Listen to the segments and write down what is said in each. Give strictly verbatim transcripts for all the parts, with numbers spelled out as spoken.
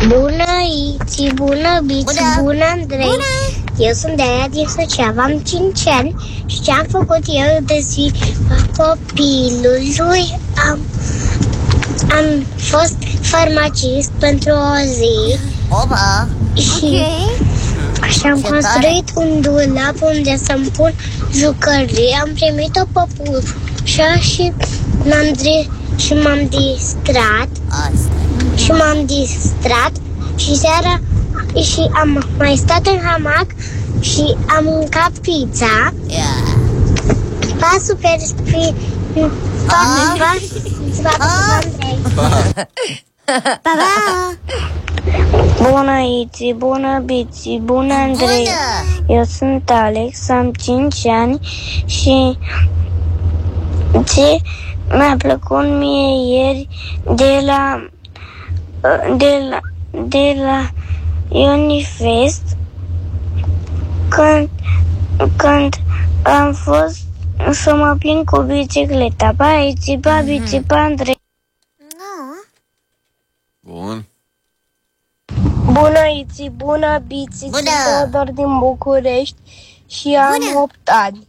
Bună, Iți, bună, Biți, bună, bună Andrei. Bună. Eu sunt de-aia din Suceava, am cinci ani și ce am făcut eu de ziua copilului, am, am fost farmacist pentru o zi. Opa! Și okay. și am construit un dulap unde să-mi pun jucării. Am primit o păpușă și m-am, și m-am distrat. Asta. Și m-am distrat și seara și am mai stat în hamac și am mâncat pizza. Yeah. Pa, super spi... Pa, pa, pa, pa, pa, pa. Bună, Iți, bună, Biți, bună, Andrei. Bună. Eu sunt Alex, am cinci ani și ce mi-a plăcut mie ieri de la de la, de la Unifest când, când am fost să mă plin cu bicicleta. Pa, Iți, pa, Biți, pa, Andrei. Bun. Bună, Iți, bună, Biți, sunt Teodor din București și am bună. opt ani.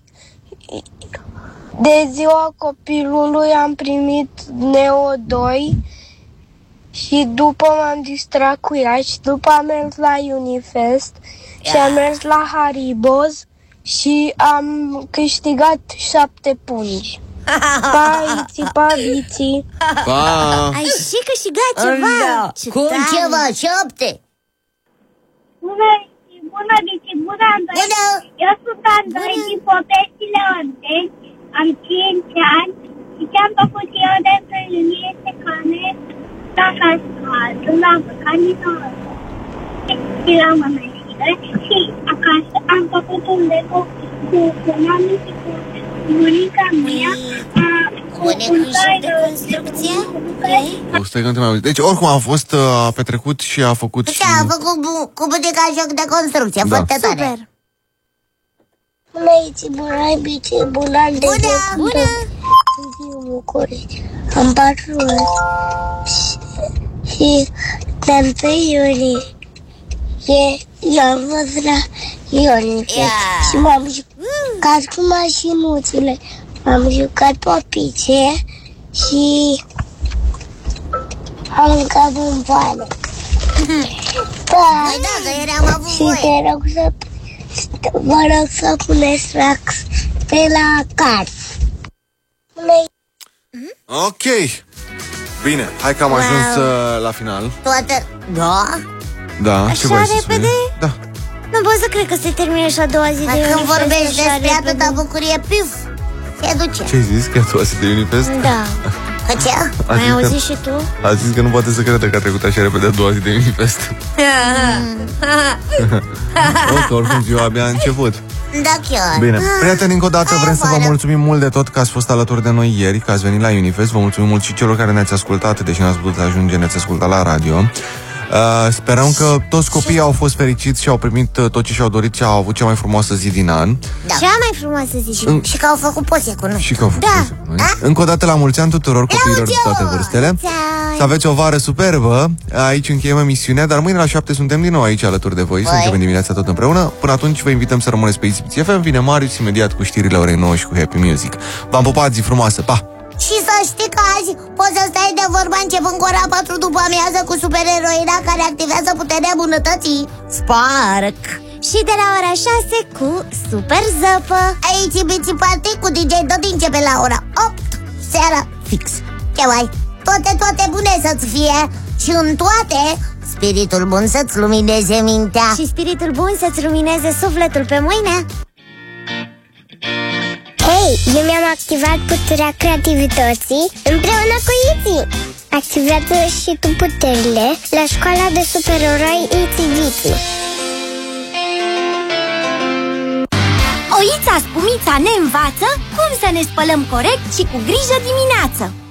De ziua copilului am primit Neo doi și după m-am distrat cu ea și după am mers la Unifest și am mers la Haribo's și am câștigat șapte pungi. Pa, Iți, pa, Biți. Pa! Ai și câștigat ceva. Da. Cum ceva? Șapte? Bună, bună, Bici, bună, Andrei. Bună. Eu sunt Andrei din Popeștile Orteni, am cinci ani și ce-am făcut eu de întâlnire este că am mers la cascadă, la Canitoare și la Mănăstire și acasă am făcut un Lego cu, cu mami și cu bunica mea. Cu necrușuri de construcție? O, stai că nu te mai auzi. Deci oricum a fost, a petrecut și a făcut și... Da, a făcut bu- cu bunica joc de construcție, Da. foarte tare. Super! Bună, Iți, bună, Bici, bună, Andrei. Bună, bună! Sunt din București, am patru ani și, și de întâi iulie eu am fost la Unifest Yeah. și m-am jucat cu mașinuțele, m-am jucat pe pice și am mâncat bomboane. Da, Păi da, că eram avut și voie. te rog să, vă rog să puneți Max de la car. Ok. Bine, hai că am Wow. ajuns uh, la final. Toată... Da? Da, Așa ce vrei să repede? spui? Da. Nu pot să cred că se termine și a doua zi de Dar când Unifest vorbești așa despre repede. atâta bucurie, pif, se duce. Ce ai zis? Că tu azi de Unifest? Da. Că ce? A Mai zis că- auzit și tu? A zis că nu poate să crede că a trecut așa repede a doua zi de Unifest. O, că oricum ziua abia a început. Da, chiar. Bine, prieteni, încă o dată Aia vrem să vă afară. mulțumim mult de tot că ați fost alături de noi ieri, că ați venit la Unifest. Vă mulțumim mult și celor care ne-ați ascultat, deși n-ați putut ajunge, ne-ați ascultat la radio. Uh, sperăm că toți copiii au fost fericiți și au primit uh, tot ce și-au dorit și au avut cea mai frumoasă zi din an. Da. Cea mai frumoasă zi. În- Și că au făcut poze cu noi. Și că au făcut Da. poze cu noi. Încă o dată la mulți ani tuturor copiilor de toate vârstele. Să aveți o vară superbă. Aici încheiem emisiunea, dar mâine la șapte suntem din nou aici alături de voi. Să Băi. începem dimineața tot împreună. Până atunci vă invităm să rămâneți pe Easy F M. Vine Marius imediat cu știrile orei nouă și cu Happy Music. V-am pupat, zi frumoasă, pa! Și să știi că azi poți să stai de vorba începând cu ora patru după amiază cu supereroina care activează puterea bunătății, Spark. Și de la ora șase cu Super Zăpă. Aici Bici Party cu D J Dodi începe la ora opt seara fix. Ce mai? Toate, toate bune să-ți fie și în toate spiritul bun să-ți lumineze mintea. Și spiritul bun să-ți lumineze sufletul pe mâine. Hei, eu mi-am activat puterea creativității împreună cu Iți. Activează și tu puterile la școala de supereroi Iți Viți. Oița Spumița ne învață cum să ne spălăm corect și cu grijă dimineață.